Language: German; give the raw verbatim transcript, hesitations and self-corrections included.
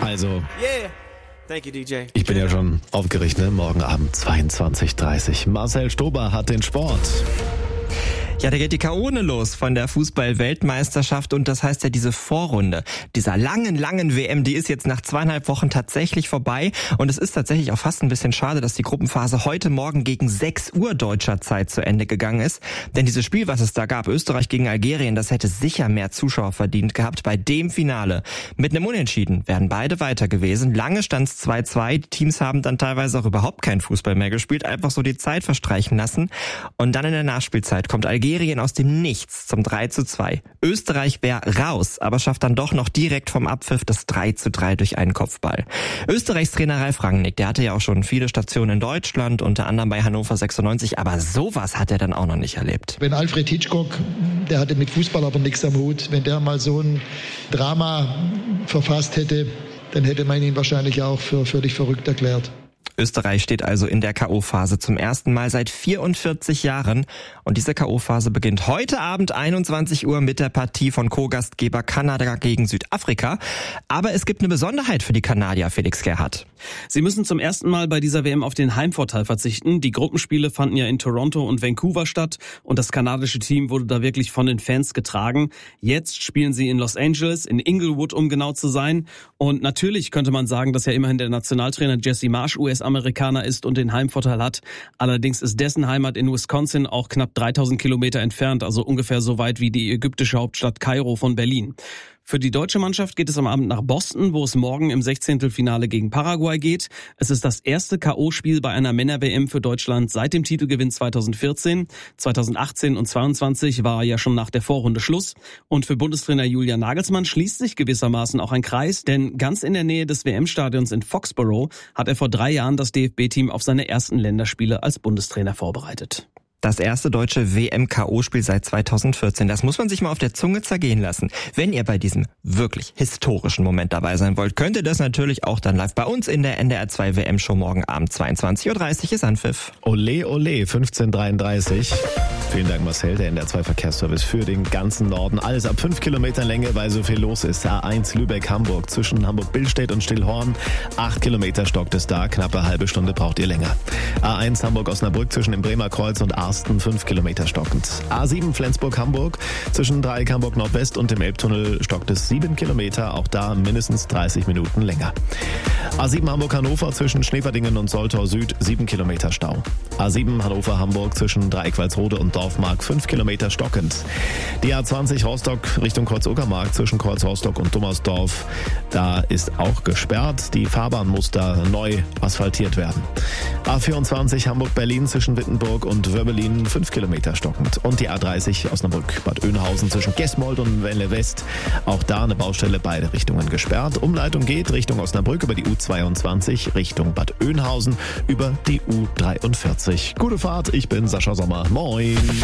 Also, Yeah. Thank you, D J. ich bin ja schon aufgeregt, ne? Morgen Abend zweiundzwanzig Uhr dreißig. Marcel Stober hat den Sport. Ja, da geht die K.O.-Runde los von der Fußball-Weltmeisterschaft und das heißt ja diese Vorrunde dieser langen, langen W M, die ist jetzt nach zweieinhalb Wochen tatsächlich vorbei und es ist tatsächlich auch fast ein bisschen schade, dass die Gruppenphase heute Morgen gegen sechs Uhr deutscher Zeit zu Ende gegangen ist, denn dieses Spiel, was es da gab, Österreich gegen Algerien, das hätte sicher mehr Zuschauer verdient gehabt bei dem Finale. Mit einem Unentschieden wären beide weiter gewesen. Lange stand es zwei zwei, die Teams haben dann teilweise auch überhaupt keinen Fußball mehr gespielt, einfach so die Zeit verstreichen lassen und dann in der Nachspielzeit kommt Algerien aus dem Nichts zum drei zu zwei. Österreich wäre raus, aber schafft dann doch noch direkt vom Abpfiff das drei zu drei durch einen Kopfball. Österreichs Trainer Ralf Rangnick, der hatte ja auch schon viele Stationen in Deutschland, unter anderem bei Hannover sechsundneunzig, aber sowas hat er dann auch noch nicht erlebt. Wenn Alfred Hitchcock, der hatte mit Fußball aber nichts am Hut, wenn der mal so ein Drama verfasst hätte, dann hätte man ihn wahrscheinlich auch für völlig verrückt erklärt. Österreich steht also in der K O-Phase zum ersten Mal seit vierundvierzig Jahren und diese K O-Phase beginnt heute Abend einundzwanzig Uhr mit der Partie von Co-Gastgeber Kanada gegen Südafrika. Aber es gibt eine Besonderheit für die Kanadier, Felix Gerhardt. Sie müssen zum ersten Mal bei dieser W M auf den Heimvorteil verzichten. Die Gruppenspiele fanden ja in Toronto und Vancouver statt und das kanadische Team wurde da wirklich von den Fans getragen. Jetzt spielen sie in Los Angeles, in Inglewood, um genau zu sein. Und natürlich könnte man sagen, dass ja immerhin der Nationaltrainer Jesse Marsch U S-Amerikaner ist und den Heimvorteil hat. Allerdings ist dessen Heimat in Wisconsin auch knapp dreitausend Kilometer entfernt, also ungefähr so weit wie die ägyptische Hauptstadt Kairo von Berlin. Für die deutsche Mannschaft geht es am Abend nach Boston, wo es morgen im Sechzehntelfinale gegen Paraguay geht. Es ist das erste K O-Spiel bei einer Männer-W M für Deutschland seit dem Titelgewinn zweitausendvierzehn. zweitausendachtzehn und zweiundzwanzig war ja schon nach der Vorrunde Schluss. Und für Bundestrainer Julian Nagelsmann schließt sich gewissermaßen auch ein Kreis, denn ganz in der Nähe des W M-Stadions in Foxborough hat er vor drei Jahren das D F B-Team auf seine ersten Länderspiele als Bundestrainer vorbereitet. Das erste deutsche W M-K O-Spiel seit zweitausendvierzehn. Das muss man sich mal auf der Zunge zergehen lassen. Wenn ihr bei diesem wirklich historischen Moment dabei sein wollt, könnt ihr das natürlich auch dann live bei uns in der N D R zwei W M-Show morgen Abend zweiundzwanzig Uhr dreißig ist Anpfiff. Ole, ole, fünfzehn Uhr dreiunddreißig. Vielen Dank, Marcel, der N D R zwei Verkehrsservice für den ganzen Norden. Alles ab fünf Kilometern Länge, weil so viel los ist. A eins Lübeck-Hamburg zwischen Hamburg-Billstedt und Stillhorn. Acht Kilometer stockt es da. Knappe halbe Stunde braucht ihr länger. A eins Hamburg-Osnabrück zwischen dem Bremer Kreuz und Arsten. fünf Kilometer stockend. A sieben Flensburg-Hamburg zwischen Dreieck Hamburg-Nordwest und dem Elbtunnel stockt es sieben Kilometer. Auch da mindestens dreißig Minuten länger. A sieben Hamburg-Hannover zwischen Schneverdingen und Soltau Süd. sieben Kilometer Stau. A sieben Hannover-Hamburg zwischen Dreieck-Walsrode und Dorfmark. fünf Kilometer stockend. Die A zwanzig Rostock Richtung Kreuz-Uckermark zwischen Kreuz-Rostock und Dummersdorf. Da ist auch gesperrt. Die Fahrbahn muss da neu asphaltiert werden. A vierundzwanzig Hamburg-Berlin zwischen Wittenburg und Wörbelin. fünf Kilometer stockend. Und die A dreißig Osnabrück-Bad Oeynhausen zwischen Gesmold und Welle West. Auch da eine Baustelle, beide Richtungen gesperrt. Umleitung geht Richtung Osnabrück über die U zweiundzwanzig, Richtung Bad Oeynhausen über die U dreiundvierzig. Gute Fahrt, ich bin Sascha Sommer. Moin.